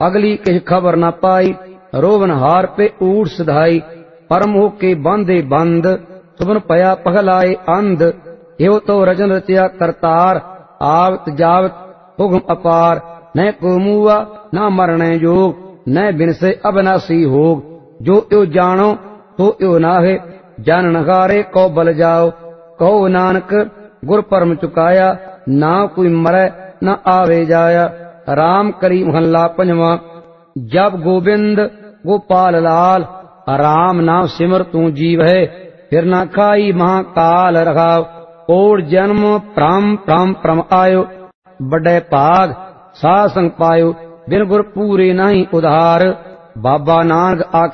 अगली किछ खबर न पाई। रोवन हार पे ऊट सिधाई, परम होके बांधे बंद। सुबन पया पगलाए अंध, एव तो रजन रचया करतार। आवत जावत हुक्म अपार, न को मुआ न मरने जोग। न बिन से अबनासी होग, जो यो जानो तो यो नाहे। जान नगारे को बल जाओ, कहो नानक गुर परम चुकाया। ना कोई मरै न आवे जाया। राम करी महला पंजवा। जब गोविंद गोपाल लाल, राम नाम सिमर तू जीव है। फिर ना खाई महाकाल रखाव, और जन्म प्रम प्रम प्रम आयो। बड़े भाग सासंग पायो, बिन गुर पूरे नहीं उधार। बाबा नानक आख